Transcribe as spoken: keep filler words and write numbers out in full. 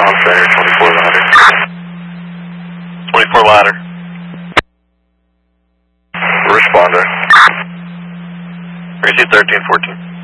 Town Center, twenty-four ladder. twenty-four ladder. Responder. Receive thirteen fourteen.